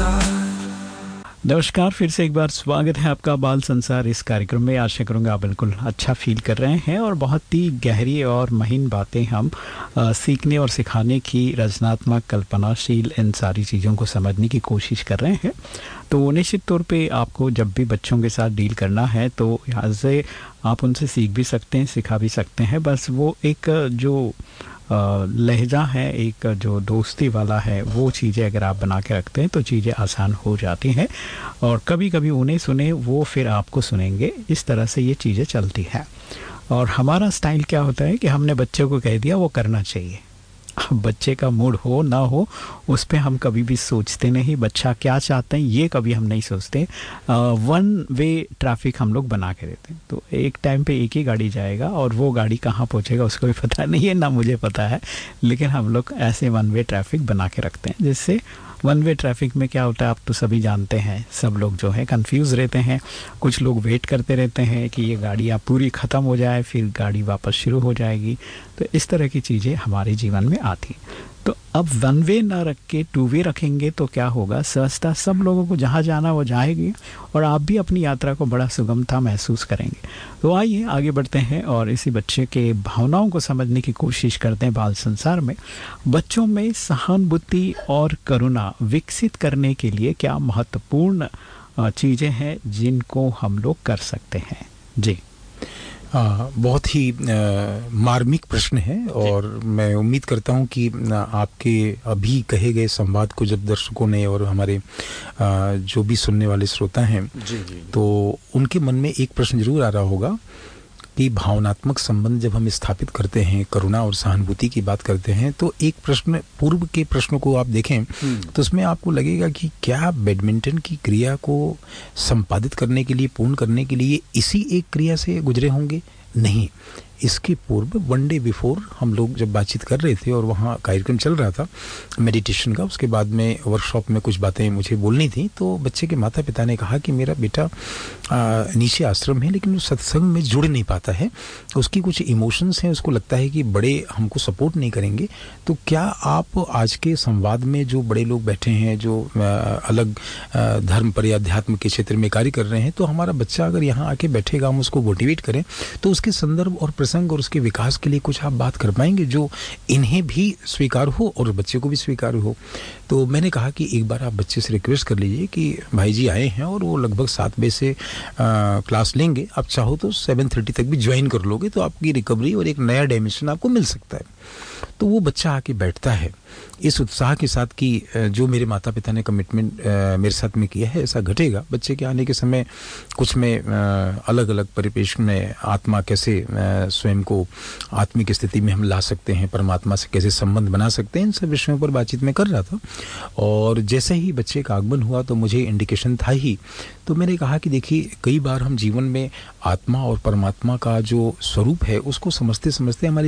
नमस्कार, फिर से एक बार स्वागत है आपका बाल संसार इस कार्यक्रम में। आशा करूँगा आप बिल्कुल अच्छा फील कर रहे हैं और बहुत ही गहरी और महीन बातें हम सीखने और सिखाने की, रचनात्मक, कल्पनाशील, इन सारी चीज़ों को समझने की कोशिश कर रहे हैं। तो निश्चित तौर पे आपको जब भी बच्चों के साथ डील करना है तो यहाँ से आप उनसे सीख भी सकते हैं, सिखा भी सकते हैं। बस वो एक जो लहजा है, एक जो दोस्ती वाला है, वो चीज़ें अगर आप बना के रखते हैं तो चीज़ें आसान हो जाती हैं। और कभी कभी उन्हें सुने, वो फिर आपको सुनेंगे। इस तरह से ये चीज़ें चलती हैं। और हमारा स्टाइल क्या होता है कि हमने बच्चे को कह दिया वो करना चाहिए। अब बच्चे का मूड हो ना हो उस पर हम कभी भी सोचते नहीं। बच्चा क्या चाहते हैं ये कभी हम नहीं सोचते। वन वे ट्रैफिक हम लोग बना के देते हैं। तो एक टाइम पे एक ही गाड़ी जाएगा और वो गाड़ी कहाँ पहुँचेगा उसको भी पता नहीं है, ना मुझे पता है। लेकिन हम लोग ऐसे वन वे ट्रैफिक बना के रखते हैं। जिससे वन वे ट्रैफिक में क्या होता है आप तो सभी जानते हैं। सब लोग जो है कंफ्यूज रहते हैं। कुछ लोग वेट करते रहते हैं कि ये गाड़ी आप पूरी ख़त्म हो जाए, फिर गाड़ी वापस शुरू हो जाएगी। तो इस तरह की चीज़ें हमारे जीवन में आती। तो अब वन वे ना रख के टू वे रखेंगे तो क्या होगा, सहजता सब लोगों को जहाँ जाना वो जाएगी और आप भी अपनी यात्रा को बड़ा सुगमता महसूस करेंगे। तो आइए आगे बढ़ते हैं और इसी बच्चे के भावनाओं को समझने की कोशिश करते हैं। बाल संसार में बच्चों में सहानुभूति और करुणा विकसित करने के लिए क्या महत्वपूर्ण चीज़ें हैं जिनको हम लोग कर सकते हैं? जी बहुत ही मार्मिक प्रश्न है और मैं उम्मीद करता हूं कि आपके अभी कहे गए संवाद को जब दर्शकों ने और हमारे जो भी सुनने वाले श्रोता हैं तो उनके मन में एक प्रश्न जरूर आ रहा होगा कि भावनात्मक संबंध जब हम स्थापित करते हैं, करुणा और सहानुभूति की बात करते हैं, तो एक प्रश्न, पूर्व के प्रश्नों को आप देखें तो उसमें आपको लगेगा कि क्या बैडमिंटन की क्रिया को संपादित करने के लिए, पूर्ण करने के लिए इसी एक क्रिया से गुजरे होंगे? नहीं, इसके पूर्व वन डे बिफोर हम लोग जब बातचीत कर रहे थे और वहाँ कार्यक्रम चल रहा था मेडिटेशन का, उसके बाद में वर्कशॉप में कुछ बातें मुझे बोलनी थी, तो बच्चे के माता पिता ने कहा कि मेरा बेटा नीचे आश्रम है लेकिन वो सत्संग में जुड़ नहीं पाता है, उसकी कुछ इमोशंस हैं, उसको लगता है कि बड़े हमको सपोर्ट नहीं करेंगे। तो क्या आप आज के संवाद में जो बड़े लोग बैठे हैं, जो अलग धर्म पर या अध्यात्म के क्षेत्र में कार्य कर रहे हैं, तो हमारा बच्चा अगर यहाँ आके बैठेगा, हम उसको मोटिवेट करें तो उसके संदर्भ और प्रसंग और उसके विकास के लिए कुछ आप बात कर पाएंगे जो इन्हें भी स्वीकार हो और बच्चे को भी स्वीकार हो? तो मैंने कहा कि एक बार आप बच्चे से रिक्वेस्ट कर लीजिए कि भाई जी आए हैं और वो लगभग 7 बजे से क्लास लेंगे, आप चाहो तो 7:30 तक भी ज्वाइन कर लोगे तो आपकी रिकवरी और एक नया डायमेंशन आपको मिल सकता है। तो वो बच्चा आके बैठता है इस उत्साह के साथ कि जो मेरे माता पिता ने कमिटमेंट मेरे साथ में किया है ऐसा घटेगा। बच्चे के आने के समय कुछ में अलग अलग परिपेक्ष में आत्मा कैसे स्वयं को आत्मिक स्थिति में हम ला सकते हैं, परमात्मा से कैसे संबंध बना सकते हैं, इन सब विषयों पर बातचीत में कर रहा था। और जैसे ही बच्चे का आगमन हुआ तो मुझे इंडिकेशन था ही, तो मैंने कहा कि देखिए कई बार हम जीवन में आत्मा और परमात्मा का जो स्वरूप है उसको समझते समझते हमारी